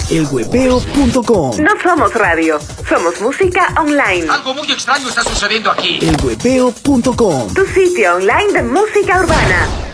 elhuepeo.com. No somos radio, somos música online. Algo muy extraño está sucediendo aquí. elhuepeo.com. Tu sitio online de música urbana.